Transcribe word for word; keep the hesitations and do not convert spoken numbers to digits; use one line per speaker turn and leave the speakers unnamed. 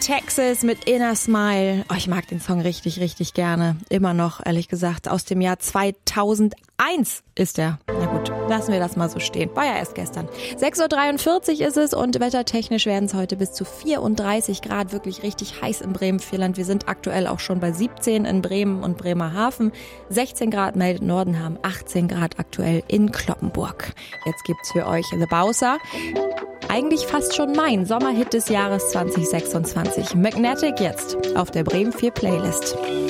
Texas mit Inner Smile. Oh, ich mag den Song richtig, richtig gerne. Immer noch, ehrlich gesagt. Aus dem Jahr zweitausendeins ist er. Na gut, lassen wir das mal so stehen. War ja erst gestern. sechs Uhr dreiundvierzig ist es und wettertechnisch werden es heute bis zu vierunddreißig Grad. Wirklich richtig heiß im Bremen-Vierland. Wir sind aktuell auch schon bei siebzehn in Bremen und Bremerhaven. sechzehn Grad meldet Nordenham, achtzehn Grad aktuell in Cloppenburg. Jetzt gibt's für euch The Bowser. Eigentlich fast schon mein Sommerhit des Jahres zwanzig sechsundzwanzig. Magnetic jetzt auf der Bremen vier Playlist.